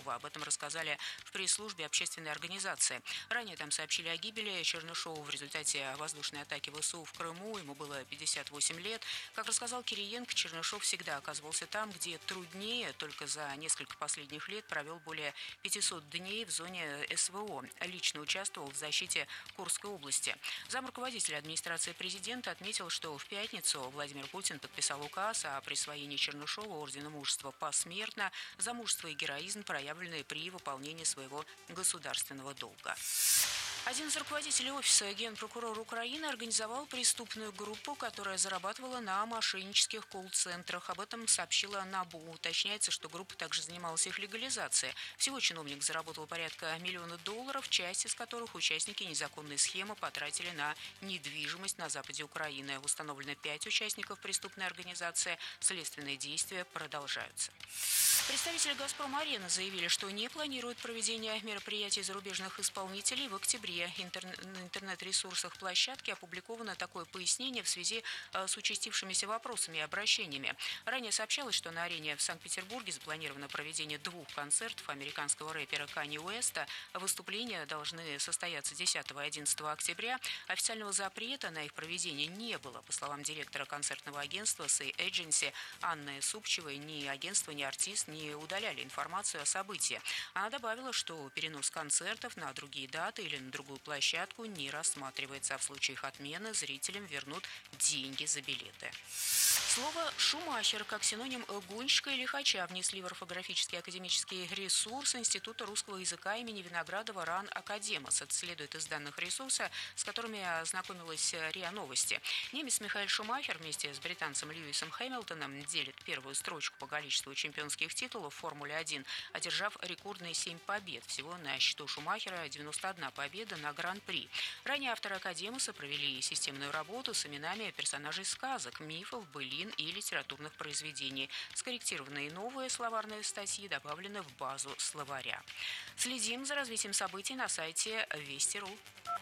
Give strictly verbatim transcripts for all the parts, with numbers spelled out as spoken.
Чернышова. Об этом рассказали в пресс-службе общественной организации. Ранее там сообщили о гибели Чернышова в результате воздушной атаки ВСУ в Крыму. Ему было пятьдесят восемь лет. Как рассказал Кириенко, Чернышов всегда оказывался там, где труднее. Только за несколько последних лет провел более пятисот дней в зоне СВО. Лично участвовал в защите Курской области. Замруководитель администрации президента отметил, что в пятницу Владимир Путин подписал указ о присвоении Чернышова ордена мужества посмертно за мужество и героизм, проявленные при выполнении своего государственного долга. Один из руководителей офиса генпрокурора Украины организовал преступную группу, которая зарабатывала на мошеннических колл-центрах. Об этом сообщила НАБУ. Уточняется, что группа также занималась их легализацией. Всего чиновник заработал порядка миллиона долларов, часть из которых участники незаконной схемы потратили на недвижимость на западе Украины. Установлено пять участников преступной организации. Следственные действия продолжаются. Представители «Газпром-Арены» заявили, что не планируют проведение мероприятий зарубежных исполнителей в октябре. Интер... На интернет-ресурсах площадки опубликовано такое пояснение в связи с участившимися вопросами и обращениями. Ранее сообщалось, что на «Арене» в Санкт-Петербурге запланировано проведение двух концертов американского рэпера Канье Уэста. Выступления должны состояться десятого и одиннадцатого октября. Официального запрета на их проведение не было. По словам директора концертного агентства Say Agency Анны Супчевой, ни агентство, ни артист не удаляли информацию о событии. Она добавила, что перенос концертов на другие даты или на другую площадку не рассматривается, а в случае их отмены зрителям вернут деньги за билеты. Слово «шумахер» как синоним гонщика и лихача внесли в орфографический академический ресурс Института русского языка имени Виноградова РАН Академос. Это следует из данных ресурса, с которыми ознакомилась РИА Новости. Немец Михаэль Шумахер вместе с британцем Льюисом Хэмилтоном делит первую строчку по количеству чемпионских титулов в Формуле один, одержав рекордные семь побед. Всего на счету Шумахера девяносто одна победа на Гран-при. Ранее авторы Академоса провели системную работу с именами персонажей сказок, мифов, былин и литературных произведений. Скорректированные новые словарные статьи добавлены в базу словаря. Следим за развитием событий на сайте Вести точка ру.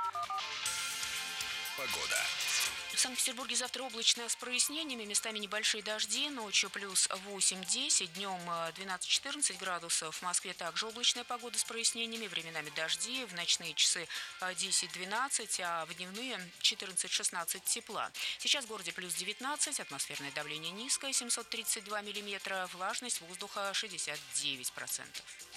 Погода. В Санкт-Петербурге завтра облачно с прояснениями, местами небольшие дожди, ночью плюс восемь-десять, днем двенадцать-четырнадцать градусов. В Москве также облачная погода с прояснениями, временами дожди, в ночные часы десять-двенадцать, а в дневные четырнадцать-шестнадцать тепла. Сейчас в городе плюс девятнадцать, атмосферное давление низкое, семьсот тридцать два миллиметра, влажность воздуха шестьдесят девять процентов.